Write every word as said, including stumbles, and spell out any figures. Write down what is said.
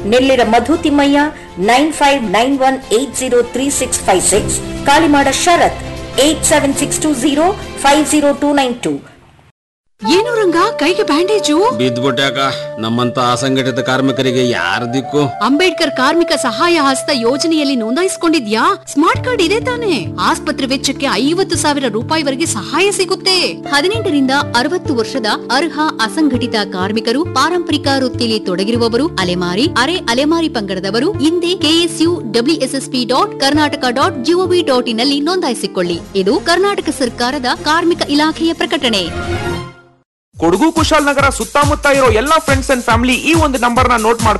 ನೆಲ್ಲಿರ ಮಧು Thimmaiah nine five nine one eight zero three six five six, Kalimada ಶರತ್ eight seven six two zero five zero two nine two. ಏನು ರಂಗ ಕೈಗೆ bandage? ಬಿದ್ದ್ಬಿಟ್ಯಾಕ. ನಮ್ಮಂತ ಅಸಂಘಟಿತ ಕಾರ್ಮಿಕರಿಗೆ ಯಾರ ದಿಕ್ಕು? ಅಂಬೇಡ್ಕರ್ ಕಾರ್ಮಿಕ ಸಹಾಯ ಹಸ್ತ ಯೋಜನೆಯಲ್ಲಿ ನೋಂದಾಯಿಸಿಕೊಂಡಿದ್ಯಾ? ಸ್ಮಾರ್ಟ್ ಕಾರ್ಡ್ ಇದೆ ತಾನೆ? ಆಸ್ಪತ್ರೆ ವೆಚ್ಚಕ್ಕೆ ಐವತ್ತು ಸಾವಿರ ರೂಪಾಯಿವರೆಗೆ ಸಹಾಯ ಸಿಗುತ್ತೆ. ಹದಿನೆಂಟರಿಂದ ಅರವತ್ತು ವರ್ಷದ ಅರ್ಹ ಅಸಂಘಟಿತ ಕಾರ್ಮಿಕರು, ಪಾರಂಪರಿಕ ವೃತ್ತಿಯಲ್ಲಿ ತೊಡಗಿರುವವರು, ಅಲೆಮಾರಿ ಅರೆ ಅಲೆಮಾರಿ ಪಂಗಡದವರು ಹಿಂದೆ KSU WSSP dot Karnataka dot gov dot in ನಲ್ಲಿ ನೋಂದಾಯಿಸಿಕೊಳ್ಳಿ. ಇದು ಕರ್ನಾಟಕ ಸರ್ಕಾರದ ಕಾರ್ಮಿಕ ಇಲಾಖೆಯ ಪ್ರಕಟಣೆ. ಕೊಡಗು ಕುಶಾಲ್ ನಗರ ಸುತ್ತಮುತ್ತ ಇರೋ ಎಲ್ಲಾ ಫ್ರೆಂಡ್ಸ್ ಅಂಡ್ ಫ್ಯಾಮಿಲಿ ಈ ಒಂದು ನಂಬರ್ ನ ನೋಟ್ ಮಾಡ್ಕೊಳ್ಳಿ.